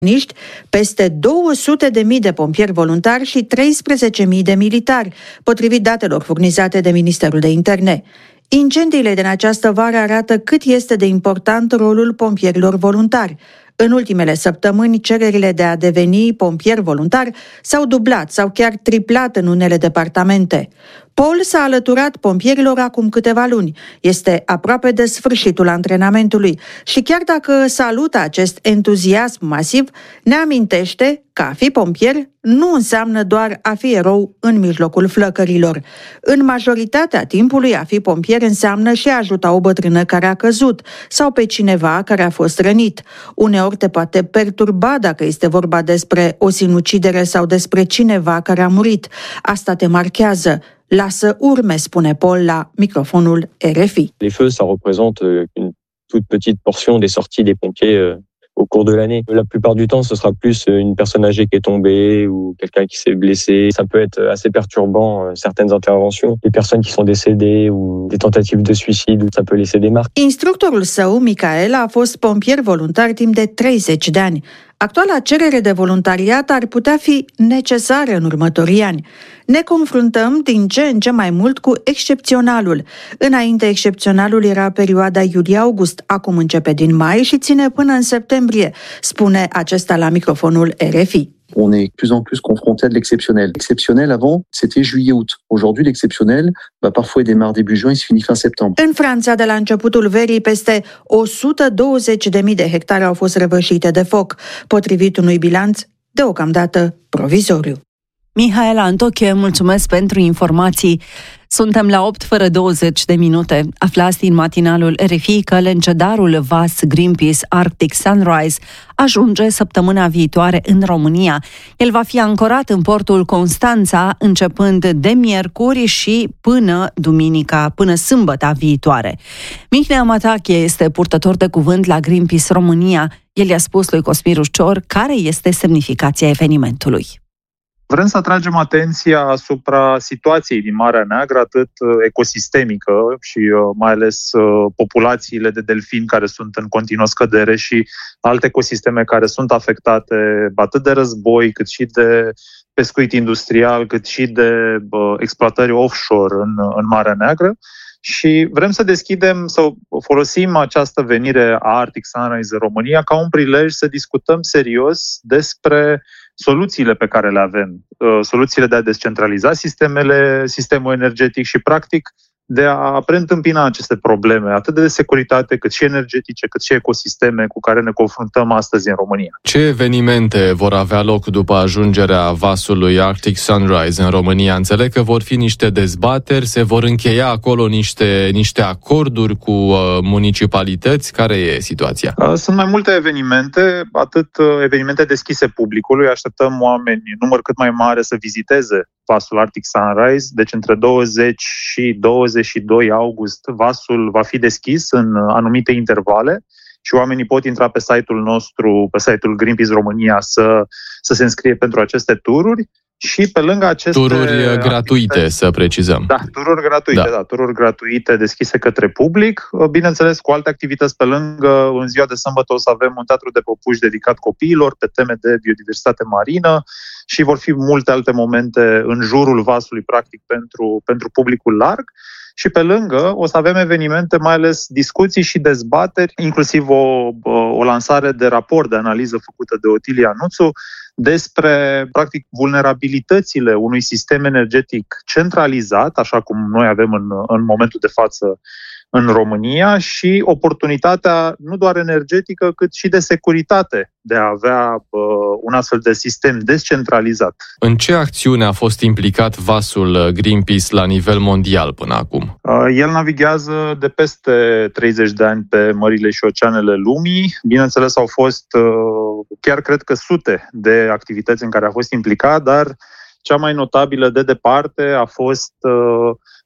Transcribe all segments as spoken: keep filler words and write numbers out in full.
peste două sute de mii de pompieri voluntari și treisprezece mii de militari, potrivit datelor furnizate de Ministerul de Interne. Incendiile din această vară arată cât este de important rolul pompierilor voluntari. În ultimele săptămâni, cererile de a deveni pompier voluntar s-au dublat sau chiar triplat în unele departamente. Paul s-a alăturat pompierilor acum câteva luni. Este aproape de sfârșitul antrenamentului și chiar dacă salută acest entuziasm masiv, ne amintește că a fi pompier nu înseamnă doar a fi erou în mijlocul flăcărilor. În majoritatea timpului, a fi pompier înseamnă și a ajuta o bătrână care a căzut sau pe cineva care a fost rănit. Uneori te poate perturba dacă este vorba despre o sinucidere sau despre cineva care a murit. Asta te marchează. Lasă urme, spune Paul la microfonul R F I. Les feux, ça représente une toute petite portion des sorties des pompiers au cours de l'année. La plupart du temps, ce sera plus une personne âgée qui est tombée ou quelqu'un qui s'est blessé. Ça peut être assez perturbant, certaines interventions. Des personnes qui sont décédées ou des tentatives de suicide, ça peut laisser des marques. Instructorul său, Michael, a fost pompier voluntar timp de treizeci de ani. Actuala cerere de voluntariat ar putea fi necesară în următorii ani. Ne confruntăm din ce în ce mai mult cu excepționalul. Înainte, excepționalul era perioada iulie-august, acum începe din mai și ține până în septembrie, spune acesta la microfonul R F I. On est de plus en plus confronté à de l'exceptionnel. L'exceptionnel, avant, c'était juillet-août. Aujourd'hui, l'exceptionnel, bah, parfois, il démarre début juin, il se finit fin septembre. În Franța, de la începutul verii, peste o sută douăzeci de mii de hectare au fost răvășite de foc, potrivit unui bilanț deocamdată provizoriu. Mihaela Antoche, mulțumesc pentru informații. Suntem la opt fără douăzeci de minute. Aflați din matinalul R F I că lanțădarul vas Greenpeace Arctic Sunrise ajunge săptămâna viitoare în România. El va fi ancorat în portul Constanța începând de miercuri și până duminica, până sâmbăta viitoare. Mihnea Matache este purtător de cuvânt la Greenpeace România. El i-a spus lui Cosmin Ușcior care este semnificația evenimentului. Vrem să atragem atenția asupra situației din Marea Neagră, atât ecosistemică și mai ales populațiile de delfini care sunt în continuă scădere și alte ecosisteme care sunt afectate atât de război, cât și de pescuit industrial, cât și de exploatări offshore în, în Marea Neagră. Și vrem să deschidem, să folosim această venire a Arctic Sunrise în România ca un prilej să discutăm serios despre soluțiile pe care le avem, soluțiile de a descentraliza sistemele, sistemul energetic și, practic, de a preîntâmpina aceste probleme, atât de securitate, cât și energetice, cât și ecosisteme cu care ne confruntăm astăzi în România. Ce evenimente vor avea loc după ajungerea vasului Arctic Sunrise în România? Înțeleg că vor fi niște dezbateri, se vor încheia acolo niște, niște acorduri cu uh, municipalități. Care e situația? Sunt mai multe evenimente, atât evenimente deschise publicului, așteptăm oameni, număr cât mai mare, să viziteze vasul Arctic Sunrise, deci între douăzeci și douăzeci și doi august vasul va fi deschis în anumite intervale și oamenii pot intra pe site-ul nostru, pe site-ul Greenpeace România să, să se înscrie pentru aceste tururi. Și pe lângă aceste... Tururi gratuite, să precizăm. Da, tururi gratuite, da. da, tururi gratuite deschise către public. Bineînțeles, cu alte activități pe lângă, în ziua de sâmbătă o să avem un teatru de păpuși dedicat copiilor pe teme de biodiversitate marină și vor fi multe alte momente în jurul vasului, practic, pentru, pentru publicul larg. Și pe lângă o să avem evenimente, mai ales discuții și dezbateri, inclusiv o, o lansare de raport de analiză făcută de Otilia Nuțu despre, practic, vulnerabilitățile unui sistem energetic centralizat, așa cum noi avem în, în momentul de față în România, și oportunitatea nu doar energetică, cât și de securitate de a avea uh, un astfel de sistem descentralizat. În ce acțiune a fost implicat vasul Greenpeace la nivel mondial până acum? Uh, el navighează de peste treizeci de ani pe mările și oceanele lumii. Bineînțeles, au fost uh, chiar cred că sute de activități în care a fost implicat, dar cea mai notabilă de departe a fost uh,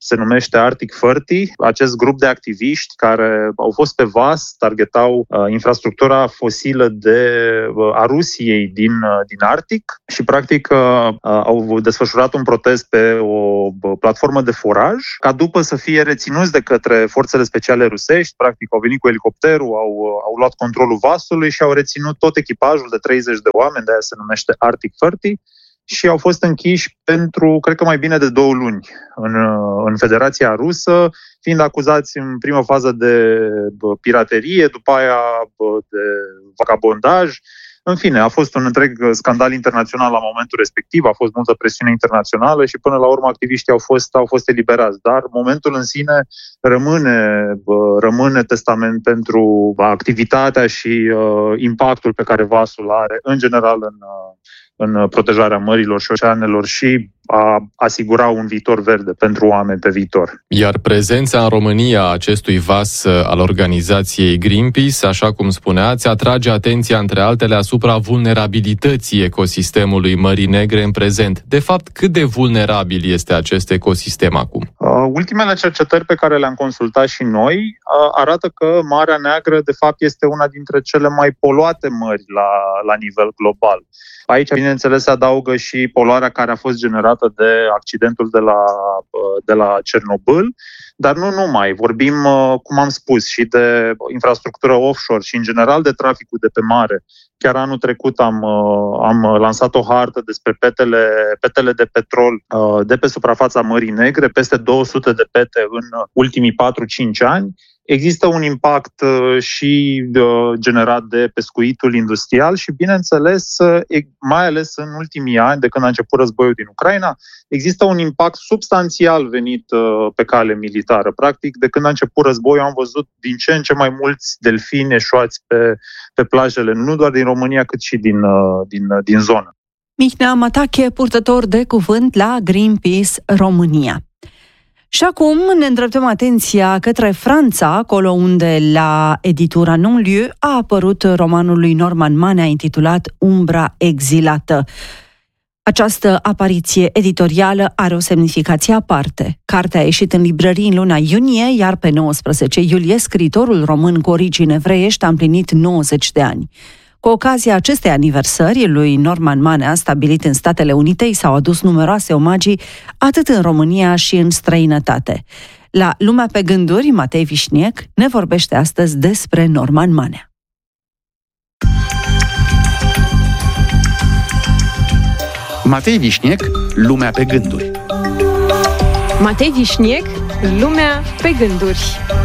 se numește Arctic treizeci. Acest grup de activiști care au fost pe vas, targetau uh, infrastructura fosilă de, uh, a Rusiei din, uh, din Arctic și practic uh, au desfășurat un protest pe o uh, platformă de foraj, ca după să fie reținuți de către forțele speciale rusești. Practic au venit cu elicopterul, au, uh, au luat controlul vasului și au reținut tot echipajul de treizeci de oameni, de-aia se numește Arctic treizeci, și au fost închiși pentru, cred că mai bine de două luni în, în Federația Rusă, fiind acuzați în prima fază de piraterie, după aia de vagabondaj. În fine, a fost un întreg scandal internațional la momentul respectiv, a fost multă presiune internațională și până la urmă activiștii au fost, au fost eliberați. Dar momentul în sine rămâne, rămâne testament pentru activitatea și uh, impactul pe care vasul are în general în uh, în protejarea mărilor și oceanelor și a asigura un viitor verde pentru oameni pe viitor. Iar prezența în România a acestui vas al organizației Greenpeace, așa cum spuneați, atrage atenția între altele asupra vulnerabilității ecosistemului Mării Negre în prezent. De fapt, cât de vulnerabil este acest ecosistem acum? Uh, ultimele cercetări pe care le-am consultat și noi uh, arată că Marea Neagră, de fapt, este una dintre cele mai poluate mări la, la nivel global. Aici, bineînțeles, se adaugă și poluarea care a fost generată de accidentul de la, de la Cernobâl, dar nu numai. Vorbim, cum am spus, și de infrastructură offshore și, în general, de traficul de pe mare. Chiar anul trecut am, am lansat o hartă despre petele, petele de petrol de pe suprafața Mării Negre, peste două sute de pete în ultimii patru-cinci ani. Există un impact și generat de pescuitul industrial și, bineînțeles, mai ales în ultimii ani, de când a început războiul din Ucraina, există un impact substanțial venit pe cale militară. Practic, de când a început războiul, am văzut din ce în ce mai mulți delfini eșuați pe, pe plajele, nu doar din România, cât și din, din, din zonă. Mihnea Matache, purtător de cuvânt la Greenpeace România. Și acum ne îndreptăm atenția către Franța, acolo unde la editura Non-Lieu a apărut romanul lui Norman Manea intitulat Umbra exilată. Această apariție editorială are o semnificație aparte. Cartea a ieșit în librării în luna iunie, iar pe nouăsprezece iulie scriitorul român cu origini evreiești a împlinit nouăzeci de ani. Cu ocazia acestei aniversări lui Norman Manea, stabilit în Statele Unite, i s-au adus numeroase omagii atât în România și în străinătate. La Lumea pe Gânduri, Matei Vișniec ne vorbește astăzi despre Norman Manea. Matei Vișniec, Lumea pe Gânduri. Matei Vișniec, Lumea pe Gânduri.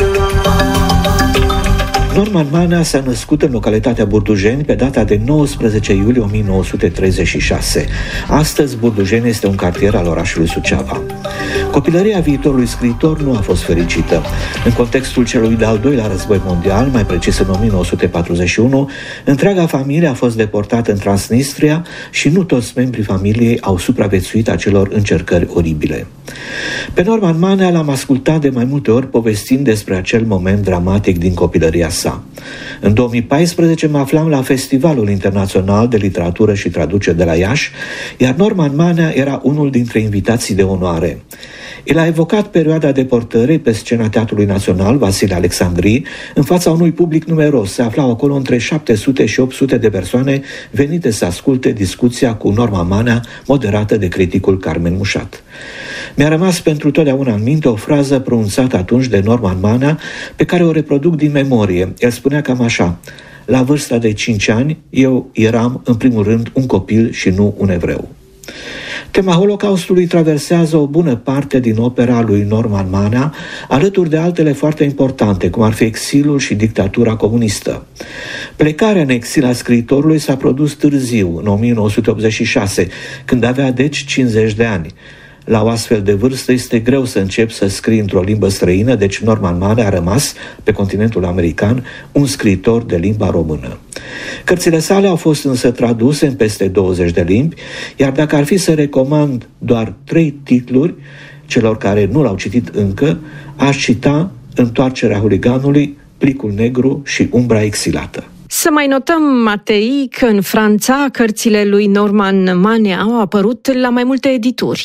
Norman Manea s-a născut în localitatea Burdujeni pe data de nouăsprezece iulie o mie nouă sute treizeci și șase. Astăzi, Burdujeni este un cartier al orașului Suceava. Copilăria viitorului scriitor nu a fost fericită. În contextul celui de-al doilea război mondial, mai precis în o mie nouă sute patruzeci și unu, întreaga familie a fost deportată în Transnistria și nu toți membrii familiei au supraviețuit acelor încercări oribile. Pe Norman Manea l-am ascultat de mai multe ori povestind despre acel moment dramatic din copilăria sa. În două mii paisprezece mă aflam la Festivalul Internațional de Literatură și Traducere de la Iași, iar Norman Manea era unul dintre invitații de onoare. El a evocat perioada deportării pe scena Teatrului Național Vasile Alexandrii, în fața unui public numeros. Se aflau acolo între șapte sute și opt sute de persoane venite să asculte discuția cu Norman Manea, moderată de criticul Carmen Mușat. Mi-a rămas pentru totdeauna în minte o frază pronunțată atunci de Norman Manea, pe care o reproduc din memorie. El spunea cam așa: la vârsta de cinci ani, eu eram, în primul rând, un copil și nu un evreu. Tema Holocaustului traversează o bună parte din opera lui Norman Manea, alături de altele foarte importante, cum ar fi exilul și dictatura comunistă. Plecarea în exil a scriitorului s-a produs târziu, în o mie nouă sute optzeci și șase, când avea deci cincizeci de ani. La o astfel de vârstă este greu să începi să scrii într-o limbă străină, deci Norman Manea a rămas, pe continentul american, un scriitor de limba română. Cărțile sale au fost însă traduse în peste douăzeci de limbi, iar dacă ar fi să recomand doar trei titluri celor care nu l-au citit încă, aș cita Întoarcerea huliganului, Plicul negru și Umbra exilată. Să mai notăm, Matei, că în Franța cărțile lui Norman Manea au apărut la mai multe edituri.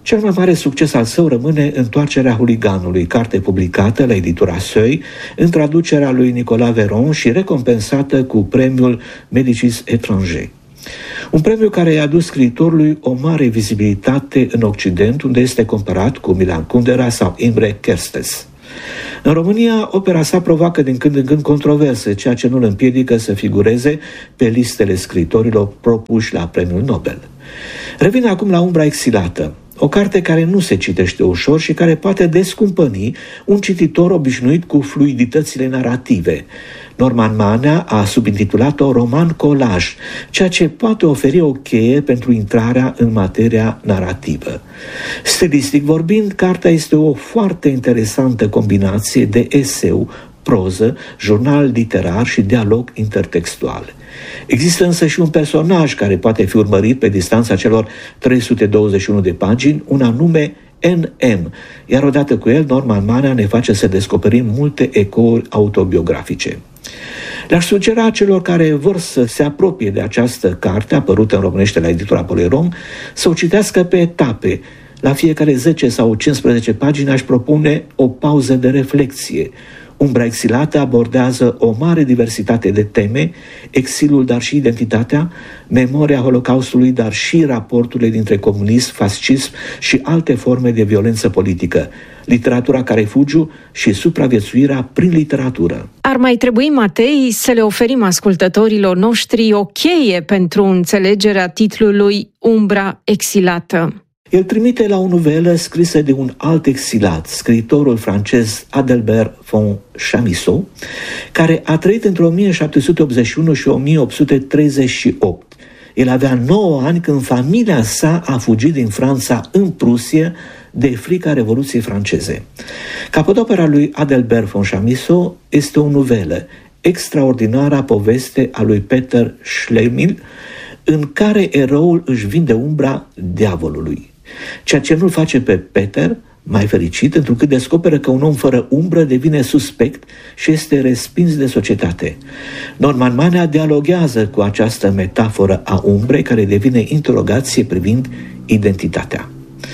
Cel mai mare succes al său rămâne Întoarcerea huliganului, carte publicată la editura Seuil, în traducerea lui Nicolas Veron și recompensată cu premiul Médicis Étranger. Un premiu care i-a adus scriitorului o mare vizibilitate în Occident, unde este comparat cu Milan Kundera sau Imre Kertész. În România, opera sa provoacă din când în când controverse, ceea ce nu îl împiedică să figureze pe listele scriitorilor propuși la premiul Nobel. Revin acum la Umbra exilată, o carte care nu se citește ușor și care poate descumpăni un cititor obișnuit cu fluiditățile narrative. Norman Manea a subintitulat-o roman colaj, ceea ce poate oferi o cheie pentru intrarea în materia narrativă. Stilistic vorbind, cartea este o foarte interesantă combinație de eseu, proză, jurnal literar și dialog intertextual. Există însă și un personaj care poate fi urmărit pe distanța celor trei sute douăzeci și unu de pagini, un anume N M, iar odată cu el Norman Manea ne face să descoperim multe ecouri autobiografice. Le-aș sugera celor care vor să se apropie de această carte, apărută în românește la editura Polerom, să o citească pe etape. La fiecare zece sau cincisprezece pagini aș propune o pauză de reflexie. Umbra exilată abordează o mare diversitate de teme, exilul, dar și identitatea, memoria Holocaustului, dar și raporturile dintre comunism, fascism și alte forme de violență politică, literatura ca refugiu și supraviețuirea prin literatură. Ar mai trebui, Matei, să le oferim ascultătorilor noștri o cheie pentru înțelegerea titlului Umbra exilată. El trimite la o novelă scrisă de un alt exilat, scriitorul francez Adelbert von Chamisso, care a trăit între o mie șapte sute optzeci și unu și o mie opt sute treizeci și opt. El avea nouă ani când familia sa a fugit din Franța în Prusia de frica Revoluției franceze. Capodopera lui Adelbert von Chamisso este o novelă, extraordinara poveste a lui Peter Schlemil, în care eroul își vinde umbra diavolului. Ceea ce nu-l face pe Peter mai fericit, întrucât descoperă că un om fără umbră devine suspect și este respins de societate. Norman Manea dialoghează cu această metaforă a umbrei, care devine interogație privind identitatea.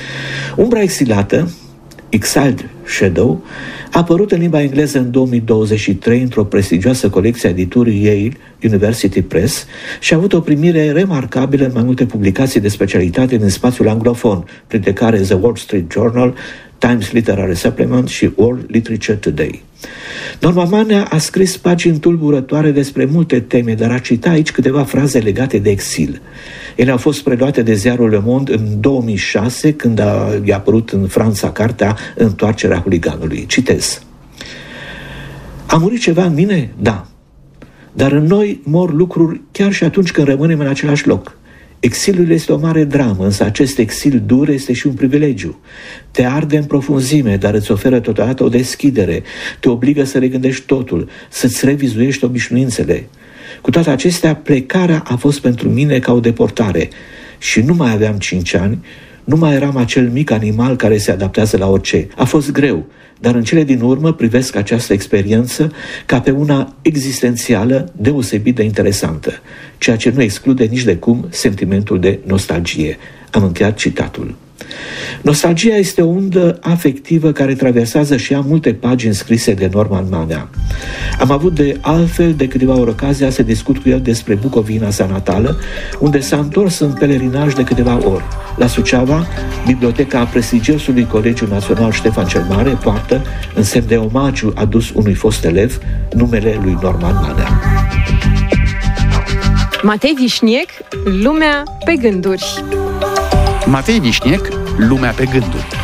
Umbra exilată, Exiled Shadow, a apărut în limba engleză în două mii douăzeci și trei într-o prestigioasă colecție a editurii Yale University Press și a avut o primire remarcabilă în mai multe publicații de specialitate din spațiul anglofon, printre care The Wall Street Journal, Times Literary Supplement și World Literature Today. Norman Manea a scris pagini tulburătoare despre multe teme, dar a citat aici câteva fraze legate de exil. Ele au fost preluate de ziarul Le Monde în două mii șase, când a, i-a apărut în Franța cartea Întoarcerea huliganului. Citez. A murit ceva în mine? Da. Dar în noi mor lucruri chiar și atunci când rămânem în același loc. Exilul este o mare dramă, însă acest exil dur este și un privilegiu. Te arde în profunzime, dar îți oferă totodată o deschidere, te obligă să regândești totul, să-ți revizuiești obișnuințele. Cu toate acestea, plecarea a fost pentru mine ca o deportare și nu mai aveam cinci ani, nu mai eram acel mic animal care se adaptează la orice. A fost greu, dar în cele din urmă privesc această experiență ca pe una existențială deosebit de interesantă, ceea ce nu exclude nici de cum sentimentul de nostalgie. Am încheiat citatul. Nostalgia este o undă afectivă care traversează și ea multe pagini scrise de Norman Manea. Am avut de altfel de câteva ori ocazia să discut cu el despre Bucovina sa natală, unde s-a întors în pelerinaj de câteva ori. La Suceava, biblioteca prestigiosului Colegiu Național Ștefan cel Mare poartă, în semn de omagiu adus unui fost elev, numele lui Norman Manea. Matei Vișniec, Lumea pe gânduri. Matei Vișniec, Lumea pe gânduri.